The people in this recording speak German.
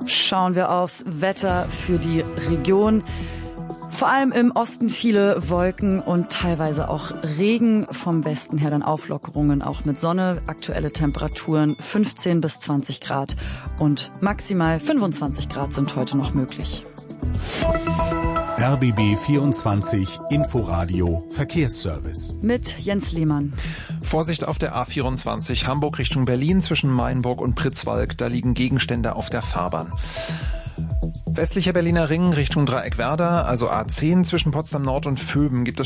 schauen wir aufs Wetter für die Region. Vor allem im Osten viele Wolken und teilweise auch Regen. Vom Westen her dann Auflockerungen, auch mit Sonne. Aktuelle Temperaturen 15 bis 20 Grad und maximal 25 Grad sind heute noch möglich. RBB 24 Inforadio Verkehrsservice. Mit Jens Lehmann. Vorsicht auf der A24 Hamburg Richtung Berlin zwischen Mainburg und Pritzwalk. Da liegen Gegenstände auf der Fahrbahn. Westlicher Berliner Ring Richtung Dreieckwerder, also A10 zwischen Potsdam Nord und Vöben gibt es